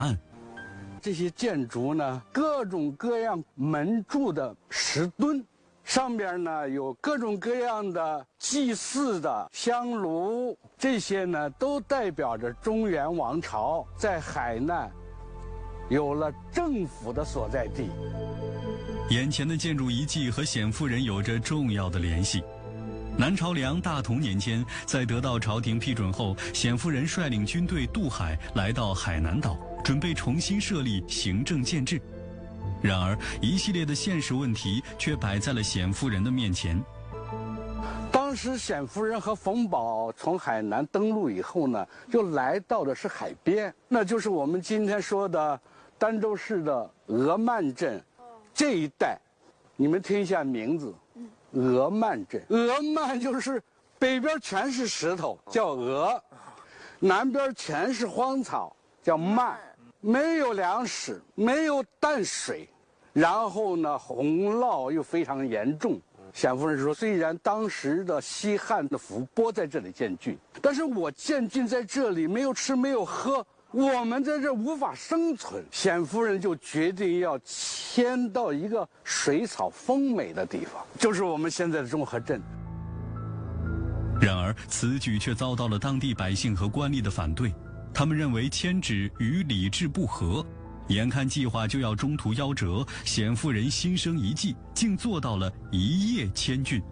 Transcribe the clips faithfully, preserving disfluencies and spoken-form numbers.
案。 这些建筑呢，各种各样门柱的石墩，上边呢有各种各样的祭祀的香炉，这些呢都代表着中原王朝在海南有了政府的所在地。 眼前的建筑遗迹和显夫人有着重要的联系。南朝梁大同年间，在得到朝廷批准后，显夫人率领军队渡海，来到海南岛，准备重新设立行政建制。然而，一系列的现实问题却摆在了显夫人的面前。 当时显夫人和冯保从海南登陆以后呢，就来到的是海边，那就是我们今天说的儋州市的峨曼镇这一带。你们听一下名字，峨曼镇。峨曼就是北边全是石头，叫峨；南边全是荒草，叫曼。没有粮食，没有淡水，然后呢，洪涝又非常严重。显夫人说，虽然当时的西汉的伏波在这里建郡，但是我建郡在这里没有吃没有喝，我们在这无法生存。显夫人就决定要迁到一个水草丰美的地方，就是我们现在的中和镇。 然而，此举却遭到了当地百姓和官吏的反对。他们认为迁址与礼制不合，眼看计划就要中途夭折，显夫人心生一计，竟做到了一夜迁郡。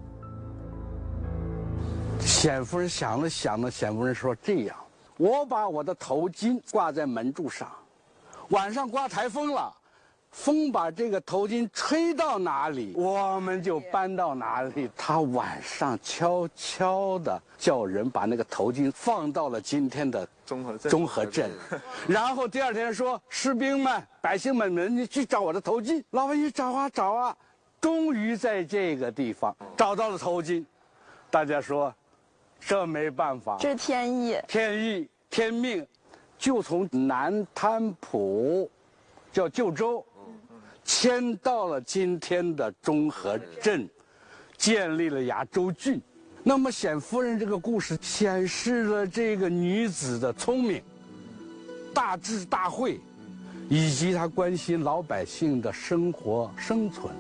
显夫人想了想呢，显夫人说：“这样，我把我的头巾挂在门柱上，晚上刮台风了，风把这个头巾吹到哪里，我们就搬到哪里。”他晚上悄悄地叫人把那个头巾放到了今天的中和镇。中和镇，然后第二天说：“士兵们、百姓们，你去找我的头巾。”老百姓找啊找啊，终于在这个地方找到了头巾。大家说，这没办法， 这天意， 天意，天命，就从南滩浦，叫旧州，迁到了今天的中和镇，建立了崖州郡。那么显夫人这个故事显示了这个女子的聪明、大智大慧，以及她关心老百姓的生活生存。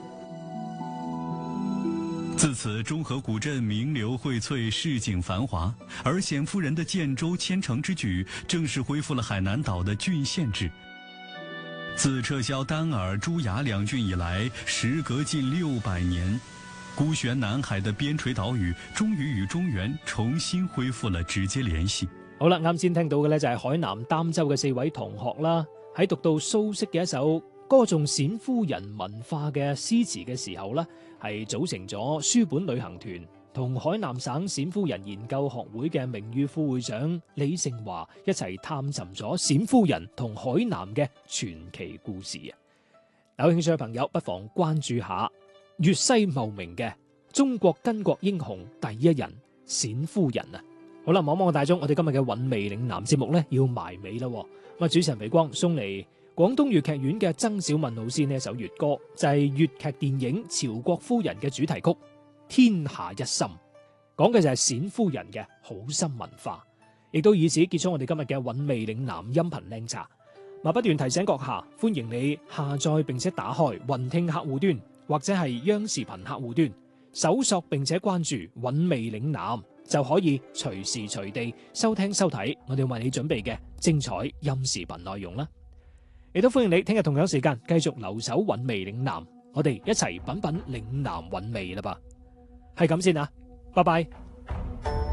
自此，中和古镇名流荟萃，市井繁华。而显夫人的建州迁城之举，正式恢复了海南岛的郡县制。自撤销丹耳、朱崖两郡以来，时隔近六百年，孤悬南海的邊陲島嶼終於與中原重新恢復了直接聯繫。 好啦，啱先聽到嘅呢，就係海南儋州嘅四位同學啦，喺讀到蘇軾嘅一首歌頌冼夫人文化嘅詩詞嘅時候呢，係組成咗書本旅行團，同海南省冼夫人研究學會嘅名譽副會長李盛華一齊探尋咗冼夫人同海南嘅傳奇故事啊！有興趣嘅朋友不妨關注下粵西茂名嘅中國巾幗英雄第一人冼夫人啊！好啦，望望大鐘，我哋今日嘅韻味嶺南節目呢要埋尾啦。咁啊，主持人肥光送嚟廣東粵劇院嘅曾小敏老師呢一首粵歌，就係粵劇電影《曹國夫人》嘅主題曲《天下一心》，講嘅就係冼夫人嘅好心文化，亦都以此結束我哋今日嘅韻味嶺南音頻靚茶。不斷提醒閣下，歡迎你下載並且打開雲聽客戶端或者係央視頻客戶端，搜索並且關注韻味嶺南，就可以隨時隨地收聽收睇我哋為你準備嘅精彩音視頻內容啦。亦都歡迎你聽日同樣時間繼續留守韻味嶺南，我哋一齊品品嶺南韻味啦噃。係咁先啊，拜拜。